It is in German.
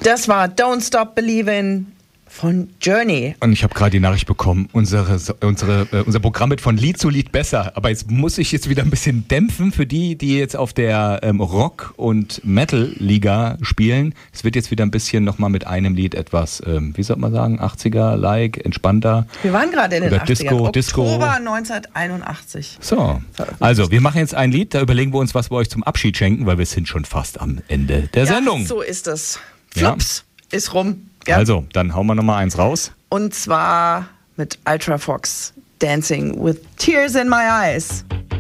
Das war Don't Stop Believin' von Journey. Und ich habe gerade die Nachricht bekommen, unser Programm wird von Lied zu Lied besser. Aber jetzt muss ich jetzt wieder ein bisschen dämpfen für die jetzt auf der Rock- und Metal-Liga spielen. Es wird jetzt wieder ein bisschen nochmal mit einem Lied etwas, wie soll man sagen, 80er-like, entspannter. Wir waren gerade in den 80ern. Disco. Oktober 1981. So, also wir machen jetzt ein Lied, da überlegen wir uns, was wir euch zum Abschied schenken, weil wir sind schon fast am Ende der Sendung. So ist es. Flups ist rum. Ja. Also, dann hauen wir nochmal eins raus. Und zwar mit Ultra Fox, Dancing with Tears in My Eyes.